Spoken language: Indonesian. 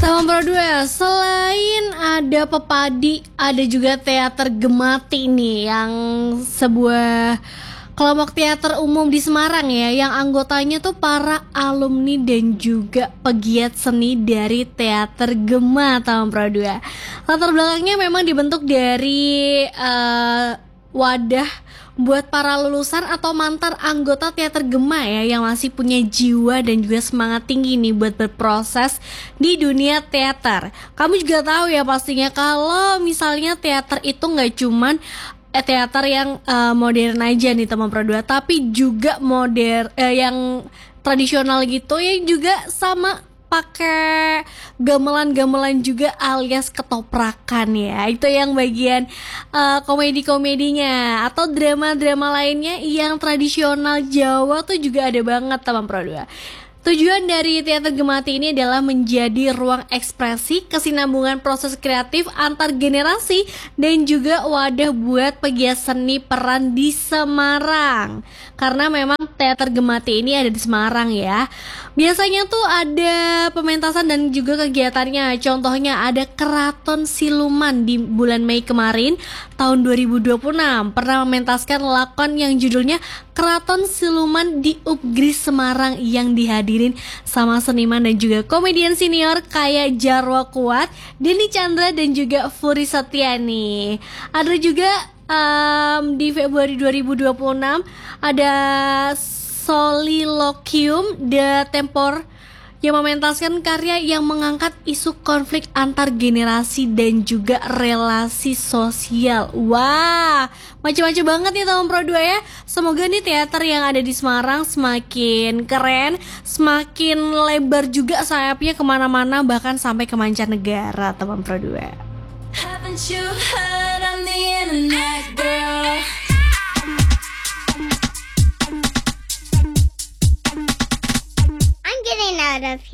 Sama berdua, selain ada Pepadi, ada juga teater Gemati nih, yang sebuah kelompok teater umum di Semarang ya, yang anggotanya tuh para alumni dan juga pegiat seni dari teater Gema, Taman Pro 2. Latar belakangnya memang dibentuk dari wadah buat para lulusan atau mantan anggota teater Gema ya, yang masih punya jiwa dan juga semangat tinggi nih buat berproses di dunia teater. Kamu juga tahu ya pastinya kalau misalnya teater itu nggak cuman teater yang modern aja nih Taman Pro 2, tapi juga yang tradisional gitu, yang juga sama pakai gamelan-gamelan juga alias ketoprakan ya. Itu yang bagian komedi-komedinya, atau drama-drama lainnya yang tradisional Jawa tuh juga ada banget Taman Pro 2. Tujuan dari teater Gemati ini adalah menjadi ruang ekspresi, kesinambungan proses kreatif antar generasi, dan juga wadah buat pegiat seni peran di Semarang. Karena memang teater Gemati ini ada di Semarang ya. Biasanya tuh ada pementasan dan juga kegiatannya. Contohnya ada Keraton Siluman di bulan Mei kemarin tahun 2026 pernah mementaskan lakon yang judulnya Keraton Siluman di Upgris Semarang, yang dihadirin sama seniman dan juga komedian senior kayak Jarwo Kuat, Denny Chandra, dan juga Furi Setiani. Ada juga di Februari 2026 ada Soliloquium The Tempor yang mementaskan karya yang mengangkat isu konflik antar generasi dan juga relasi sosial. Wah, macam-macam banget nih Taman Pro 2 ya. Semoga nih teater yang ada di Semarang semakin keren, semakin lebar juga sayapnya kemana-mana, bahkan sampai ke mancanegara Taman Pro 2. Haven't you heard on the internet, girl? I'm getting out of here.